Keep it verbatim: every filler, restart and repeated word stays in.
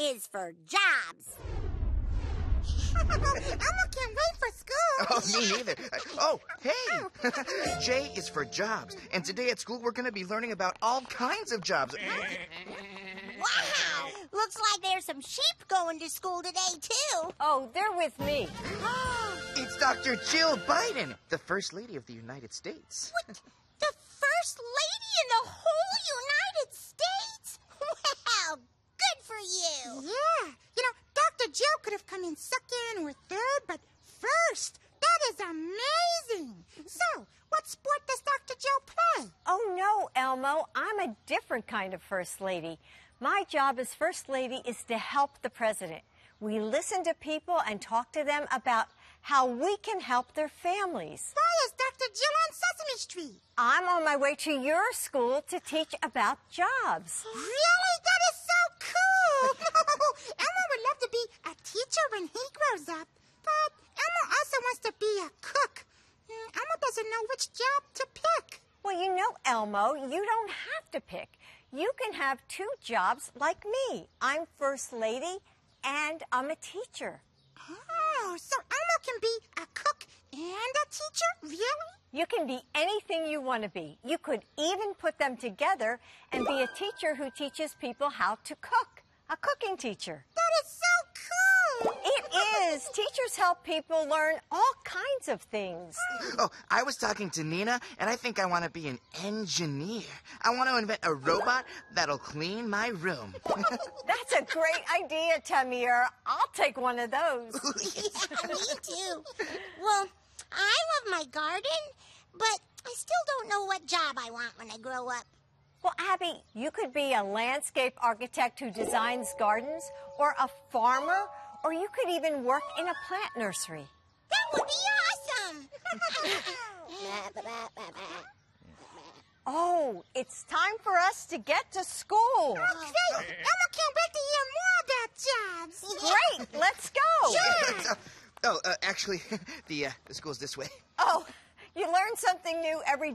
is for jobs. Elmo can't wait for school. Oh, me neither. Oh, hey! J is for jobs. And today at school, we're going to be learning about all kinds of jobs. Wow! Looks like there's some sheep going to school today, too. Oh, they're with me. It's Doctor Jill Biden, the First Lady of the United States. What? The First Lady in the whole United States? Wow! Good for you. Yeah. You know, Doctor Jill could have come in second or third, but first. That is amazing. So, what sport does Doctor Jill play? Oh, no, Elmo. I'm a different kind of First Lady. My job as First Lady is to help the president. We listen to people and talk to them about how we can help their families. Why is Doctor Jill on Sesame Street? I'm on my way to your school to teach about jobs. Really? That is so cool. Elmo would love to be a teacher when he grows up. But Elmo also wants to be a cook. Mm, Elmo doesn't know which job to pick. Well, you know, Elmo, you don't have to pick. You can have two jobs like me. I'm First Lady and I'm a teacher. Oh, so Elmo can be a cook and a teacher? Really? You can be anything you want to be. You could even put them together and be a teacher who teaches people how to cook. A cooking teacher. That is so cool. It is. Teachers help people learn all kinds of things. Oh, I was talking to Nina, and I think I want to be an engineer. I want to invent a robot that'll clean my room. That's a great idea, Tamir. I'll take one of those. Yeah, me too. Well, I love my garden, but I still don't know what job I want when I grow up. Well, Abby, you could be a landscape architect who designs gardens, or a farmer, or you could even work in a plant nursery. That would be awesome! Oh, it's time for us to get to school. Oh, great. Elmo can't wait to hear more about jobs. Great, let's go. Sure. oh, uh, actually, the, uh, the school's this way. Oh, you learn something new every